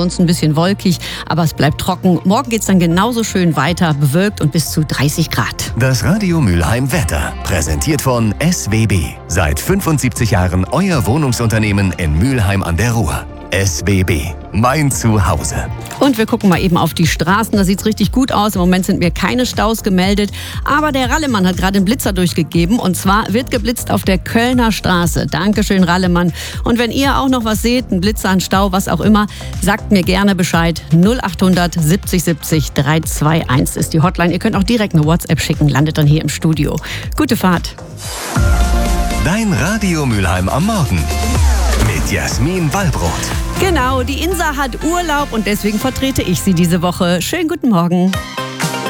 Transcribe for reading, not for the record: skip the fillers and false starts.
ansonsten ein bisschen wolkig, aber es bleibt trocken. Morgen geht es dann genauso schön weiter, bewölkt und bis zu 30 Grad. Das Radio Mülheim Wetter, präsentiert von SWB. Seit 75 Jahren euer Wohnungsunternehmen in Mülheim an der Ruhr. SWB, mein Zuhause. Und wir gucken mal eben auf die Straßen, da sieht es richtig gut aus. Im Moment sind mir keine Staus gemeldet, aber der Rallemann hat gerade einen Blitzer durchgegeben und zwar wird geblitzt auf der Kölner Straße. Dankeschön, Rallemann. Und wenn ihr auch noch was seht, einen Blitzer, einen Stau, was auch immer, sagt mir gerne Bescheid. 0800 70 70 321 ist die Hotline. Ihr könnt auch direkt eine WhatsApp schicken, landet dann hier im Studio. Gute Fahrt. Dein Radio Mülheim am Morgen mit Jasmin Wallbrot. Genau, die Insa hat Urlaub und deswegen vertrete ich sie diese Woche. Schönen guten Morgen.